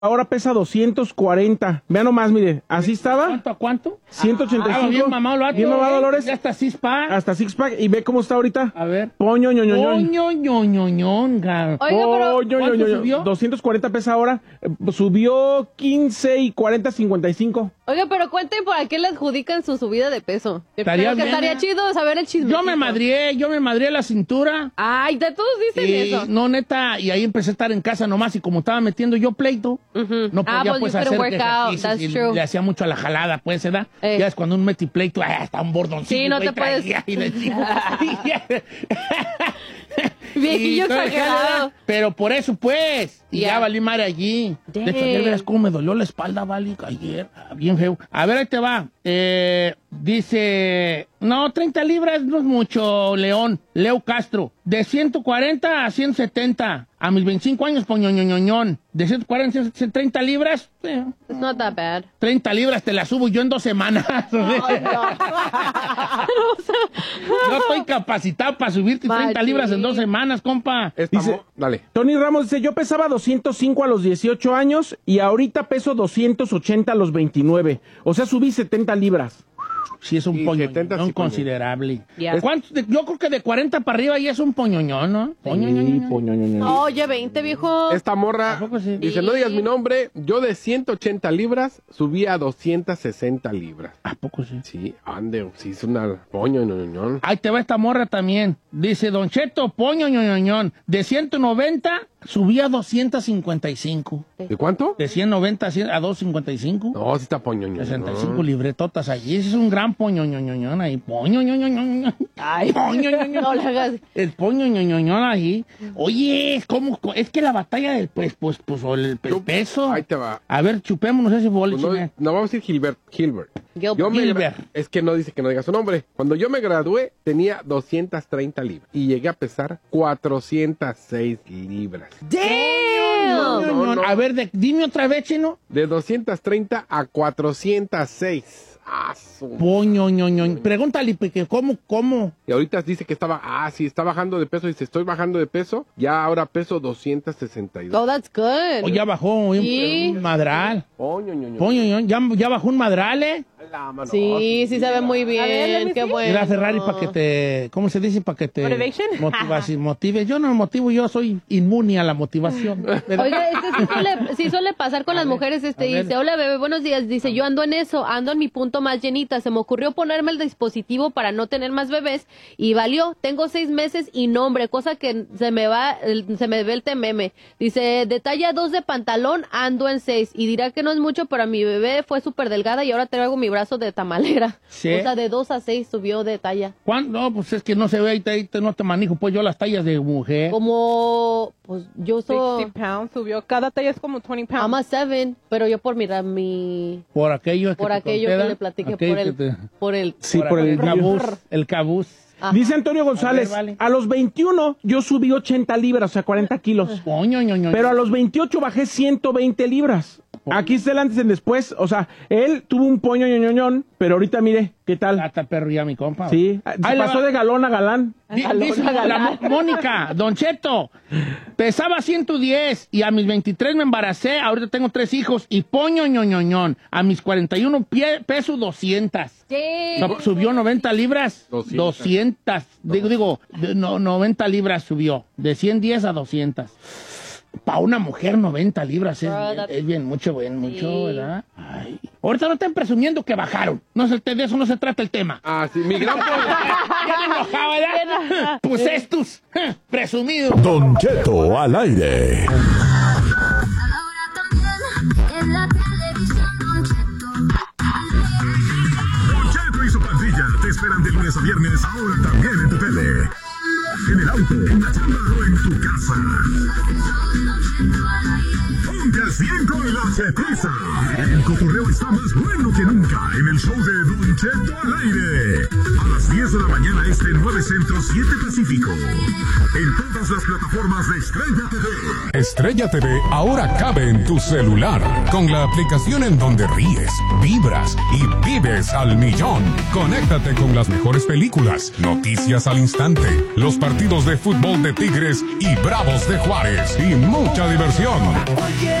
ahora pesa 240. Vea nomás, mire, así estaba. ¿Cuánto a cuánto? 185. Bien mamado, lo Bien mamado, Dolores. Ya hasta six-pack. Hasta six-pack. Y ve cómo está ahorita. A ver. Poño, ñoñoñón. Poño, ñoñoñón, Oiga, pero... ¿Cuánto subió? 240 pesa ahora. Subió 15 y 40, 55. Oiga, pero cuenten por qué le adjudican su subida de peso. Estaría bien, estaría chido saber el chisme. Yo me madrié la cintura. Ay, de todos dicen eso. No, neta, y ahí empecé a estar en casa nomás, y como estaba metiendo yo pleito, no podía pues hacer ejercicios, y le hacía mucho a la jalada, pues, ¿verdad? Ya es cuando un meti pleito, está un bordoncito. Sí, no te puedes... Y le digo, viejillo exagerado. Pero por eso, pues, y ya valí madre allí. Dang. De hecho, ayer verás cómo me dolió la espalda, vale, ayer, bien feo. A ver, ahí te va. Dice, no, 30 libras no es mucho, León, Leo Castro. De 140 a 170. A mis 25 años, poñoñoñoñón. De 140 a 130 libras. It's not that bad. 30 libras te la subo yo en 2 semanas. No. No estoy capacitado para subirte 30 libras en 2 semanas, compa. Dice, dale. Tony Ramos dice, yo pesaba 205 a los 18 años y ahorita peso 280 a los 29. O sea, subí 70 libras. Sí, es un poñoñón considerable. Yeah. Yo creo que de 40 para arriba ya es un poñoñón, ¿no? Poñoñoñón. Oye, 20, viejo. Esta morra sí? dice, no digas mi nombre, yo de 180 libras subí a 260 libras. ¿A poco sí? Sí, ande, sí, es una poñoñoñón. Ahí te va esta morra también. Dice, Don Cheto, poñoñoñón. De 190 subí a 255. ¿De cuánto? De 190 a 255. No, sí está poñoñoñón. 65 libretotas allí. Ese es un gran poñoñoñón ahí. Poñoñoñoñón. Ay, poñoñoñón. no le hagas. El poñoñoñón ahí. Oye, ¿cómo? Es que la batalla del el peso. Ahí te va. A ver, chupémonos ese bol. Pues no vamos a decir Gilbert. Gilbert. Es que no dice que no diga su nombre. Cuando yo me gradué, tenía 230 libras. Y llegué a pesar 406 libras. ¡Damn! A ver, dime otra vez, chino. De 230 a 406. Poñoñoñón. Pregúntale, porque ¿cómo? Y ahorita dice que sí, está bajando de peso. Dice, estoy bajando de peso. Ya ahora peso 262. Oh, that's good. O ya bajó un madral. Poñoñoñón. Ya bajó un madral, ¿eh? Sí, sí se ve muy bien. Qué bueno. Era Ferrari para que te... ¿Cómo se dice? Para que te... motive. Yo no me motivo, yo soy inmune a la motivación. Oiga, sí suele pasar con las mujeres. Dice, hola bebé, buenos días. Dice, yo ando en eso, ando en mi punto más llenita. Se me ocurrió ponerme el dispositivo para no tener más bebés y valió. Tengo 6 meses y no, hombre, cosa que se me ve el tememe. Dice, de talla 2 de pantalón, ando en 6. Y dirá que no es mucho, pero mi bebé fue súper delgada y ahora traigo mi brazo de tamalera. ¿Sí? O sea, de 2 a 6 subió de talla. ¿Cuándo? No, pues es que no se ve, ahí no te manejo, pues yo las tallas de mujer. Como, pues yo soy... 60 pounds subió, cada talla es como 20 pounds. I'm a 7, pero yo por mi... Por aquello que le platiqué, por el cabuz. Ajá. Dice Antonio González, a los 21 yo subí 80 libras, o sea, 40 kilos. Pero a los 28 bajé 120 libras. Aquí está el antes y el después. O sea, él tuvo un poño ñoñoñón, pero ahorita mire, ¿qué tal? Hasta perro ya mi compa. Sí, pasó de galón a galán. Dice Mónica, Don Cheto, pesaba 110 y a mis 23 me embaracé, ahorita tengo 3 hijos y poño ñoñoñón. A mis 41 peso 200. Subió 90 libras. 200. Digo, 90 libras subió. De 110 a 200. Para una mujer 90 libras es bien mucho, ¿verdad? Ay. Ahorita no están presumiendo que bajaron. De eso no se trata el tema. Sí, mi gran ya me enojaba, ¿verdad? Pues estos, presumido. Don Cheto al aire. Don Cheto y su pandilla te esperan de lunes a viernes, ahora también en tu tele. En el auto, en la chamba o en tu casa. Ponte al 100 con la chetiza. El cotorreo está más bueno que nunca en el show de Don Cheto al aire. A las 10 de la mañana este 9 Centro 7 Pacífico. En todas las plataformas de Estrella TV. Estrella TV ahora cabe en tu celular. Con la aplicación en donde ríes, vibras y vives al millón. Conéctate con las mejores películas, noticias al instante, los partidos de fútbol de Tigres y Bravos de Juárez y mucha diversión.